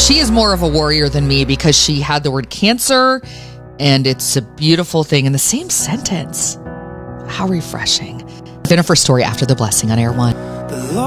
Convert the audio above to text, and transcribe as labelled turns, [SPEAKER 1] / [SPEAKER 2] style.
[SPEAKER 1] She is more of a warrior than me because she had the word cancer, and it's a beautiful thing in the same sentence. How refreshing. Jennifer's story after the blessing on Air One.